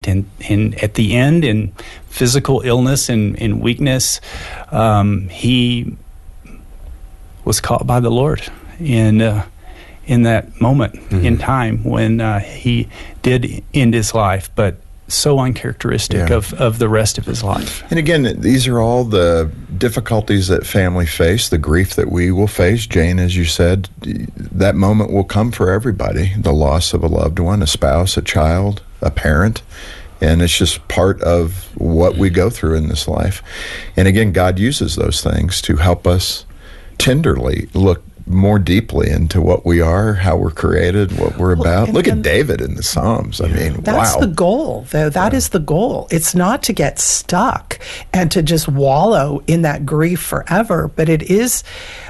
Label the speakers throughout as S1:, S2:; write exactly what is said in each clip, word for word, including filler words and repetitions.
S1: And, and at the end, in physical illness and, and weakness, um, he was caught by the Lord in uh, in that moment mm-hmm. in time when uh, he did end his life, but so uncharacteristic
S2: yeah.
S1: of, of the rest of his life.
S2: And again, these are all the difficulties that family face, the grief that we will face. Jane, as you said, that moment will come for everybody, the loss of a loved one, a spouse, a child, a parent. And it's just part of what we go through in this life. And again, God uses those things to help us tenderly look more deeply into what we are, how we're created, what we're about.
S3: Well,
S2: Look
S3: and,
S2: at David in the Psalms. I mean,
S3: that's
S2: wow.
S3: the goal, though. That yeah. is the goal. It's not to get stuck and to just wallow in that grief forever, but it is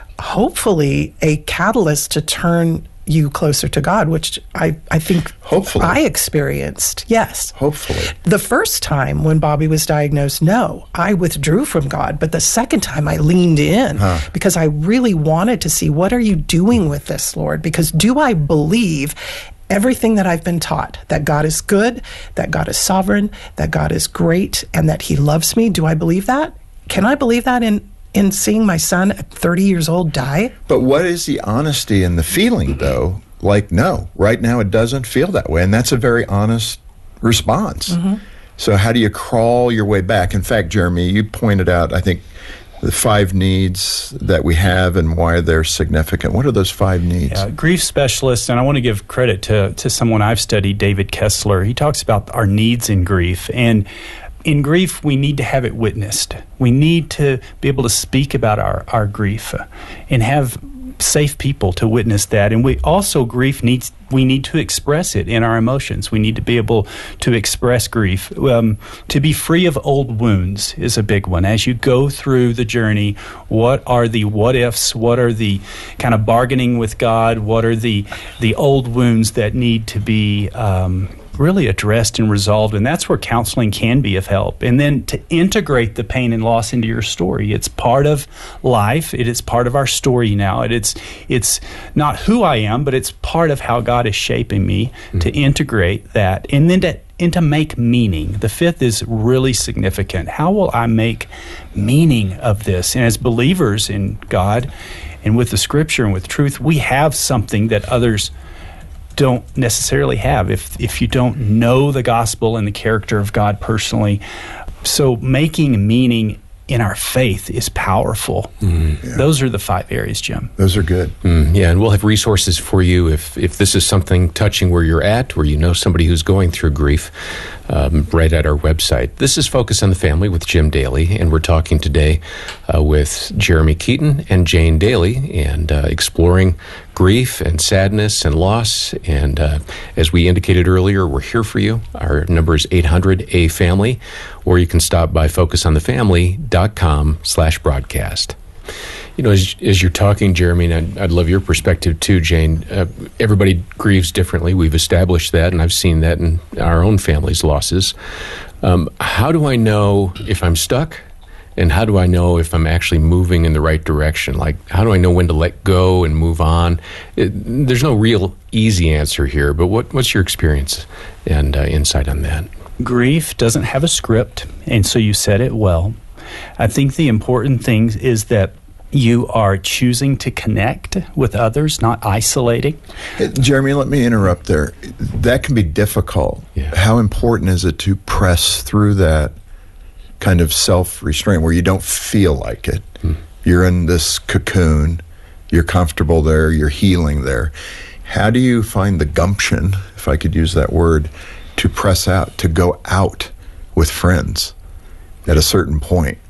S3: hopefully a catalyst to turn you closer to God, which I, I think
S2: Hopefully.
S3: I experienced. Yes.
S2: Hopefully.
S3: The first time when Bobby was diagnosed, no, I withdrew from God. But the second time I leaned in huh. because I really wanted to see, what are you doing with this, Lord? Because do I believe everything that I've been taught, that God is good, that God is sovereign, that God is great, and that he loves me? Do I believe that? Can I believe that in in seeing my son at thirty years old die?
S2: But what is the honesty and the feeling, though? Like, no, right now it doesn't feel that way. And that's a very honest response. Mm-hmm. So how do you crawl your way back? In fact, Jeremy, you pointed out, I think, the five needs that we have and why they're significant. What are those five needs?
S1: Yeah, grief specialists, and I want to give credit to, to someone I've studied, David Kessler. He talks about our needs in grief. And in grief, we need to have it witnessed. We need to be able to speak about our, our grief uh, and have safe people to witness that. And we also, grief needs, we need to express it in our emotions. We need to be able to express grief. Um, to be free of old wounds is a big one. As you go through the journey, what are the what ifs? What are the kind of bargaining with God? What are the, the old wounds that need to be um, really addressed and resolved? And that's where counseling can be of help. And then to integrate the pain and loss into your story. It's part of life. It is part of our story now. It, it's it's not who I am, but it's part of how God is shaping me mm-hmm. to integrate that. And then to, and to make meaning. The fifth is really significant. How will I make meaning of this? And as believers in God and with the Scripture and with truth, we have something that others don't necessarily have if if you don't know the gospel and the character of God personally. So making meaning in our faith is powerful. Mm, yeah. Those are the five areas, Jim.
S2: Those are good.
S4: Mm, yeah, and we'll have resources for you if, if this is something touching where you're at, or you know somebody who's going through grief, um, right at our website. This is Focus on the Family with Jim Daly, and we're talking today uh, with Jeremy Keaton and Jane Daly, and uh, exploring grief and sadness and loss. And uh, as we indicated earlier, we're here for you. Our number is eight hundred A family, or you can stop by focus on the family dot com slash broadcast. You know, as, as you're talking, Jeremy, and I'd, I'd love your perspective too, Jane. Uh, everybody grieves differently. We've established that, and I've seen that in our own family's losses. Um, how do I know if I'm stuck? And how do I know if I'm actually moving in the right direction? Like, how do I know when to let go and move on? It, there's no real easy answer here, but what, what's your experience and uh, insight on that?
S1: Grief doesn't have a script, and so you said it well. I think the important thing is that you are choosing to connect with others, not isolating.
S2: Hey, Jeremy, let me interrupt there. That can be difficult.
S4: Yeah.
S2: How important is it to press through that kind of self-restraint where you don't feel like it? Hmm. You're in this cocoon, you're comfortable there, you're healing there. How do you find the gumption, if I could use that word, to press out, to go out with friends at a certain point?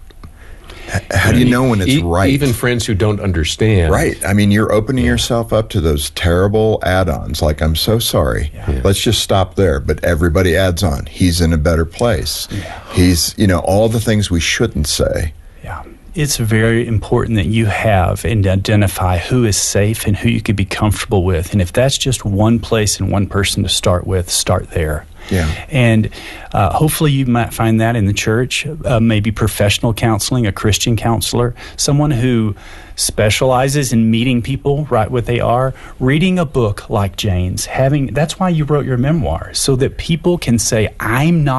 S2: How do you know when it's
S4: e-
S2: right?
S4: Even friends who don't understand.
S2: Right. I mean, you're opening
S4: yeah.
S2: yourself up to those terrible add-ons, like, I'm so sorry. Yeah. Yeah. Let's just stop there. But everybody adds on. He's in a better place. Yeah. He's, you know, all the things we shouldn't say.
S1: Yeah. It's very important that you have and identify who is safe and who you could be comfortable with. And if that's just one place and one person to start with, start there.
S2: Yeah.
S1: And uh, hopefully you might find that in the church, uh, maybe professional counseling, a Christian counselor, someone who specializes in meeting people right what they are, reading a book like Jane's, having, that's why you wrote your memoir, so that people can say, I'm not